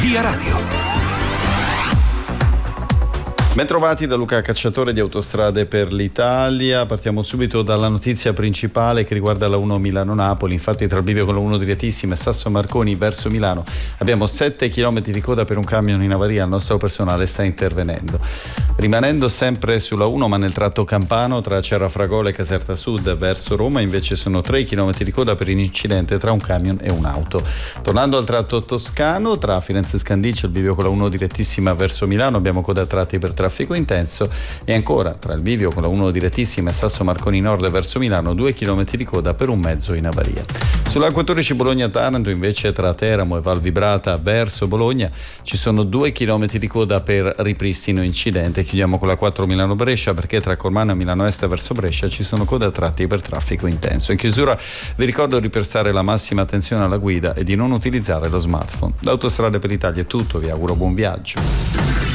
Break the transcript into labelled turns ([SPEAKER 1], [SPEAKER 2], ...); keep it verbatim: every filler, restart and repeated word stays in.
[SPEAKER 1] Via Radio.
[SPEAKER 2] Bentrovati da Luca Cacciatore di Autostrade per l'Italia. Partiamo subito dalla notizia principale che riguarda la uno Milano-Napoli. Infatti tra il bivio con la uno direttissima e Sasso Marconi verso Milano abbiamo sette chilometri di coda per un camion in avaria. Il nostro personale sta intervenendo. Rimanendo sempre sulla uno ma nel tratto campano tra Cerrafragola e Caserta Sud verso Roma invece sono tre chilometri di coda per un incidente tra un camion e un'auto. Tornando al tratto toscano tra Firenze e Scandiccio, il bivio con la uno direttissima verso Milano, abbiamo coda a tratti per traffico intenso, e ancora tra il bivio con la uno direttissima e Sasso Marconi Nord verso Milano due chilometri di coda per un mezzo in avaria. Sulla quattordici Bologna-Taranto invece tra Teramo e Val Vibrata verso Bologna ci sono due chilometri di coda per ripristino incidente. Chiudiamo con la quattro Milano-Brescia perché tra Cormano e Milano Est verso Brescia ci sono code a tratti per traffico intenso. In chiusura vi ricordo di prestare la massima attenzione alla guida e di non utilizzare lo smartphone. Da Autostrade per l'Italia è tutto, vi auguro buon viaggio.